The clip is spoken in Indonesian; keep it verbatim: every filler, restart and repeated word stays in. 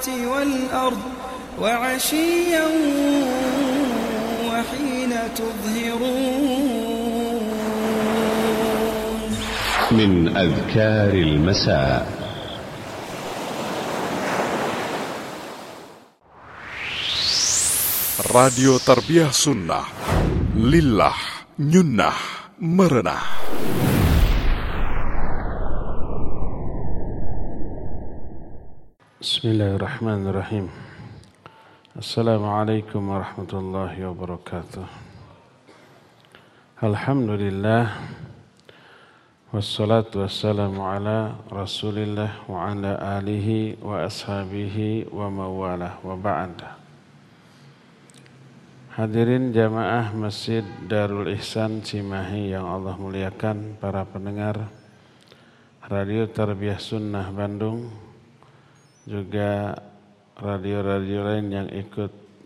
والأرض وعشيا وحين تظهرون. من أذكار المساء. Radio Tarbiyah Sunnah, Lillah, Nyunnah, Merenah. Bismillahirrahmanirrahim. Assalamualaikum warahmatullahi wabarakatuh. Alhamdulillah, wassalatu wassalamu ala rasulillah wa ala alihi wa ashabihi wa mawalah wa ba'da. Hadirin jamaah Masjid Darul Ihsan Cimahi yang Allah muliakan, para pendengar Radio Tarbiyah Sunnah Bandung, juga radio-radio lain yang ikut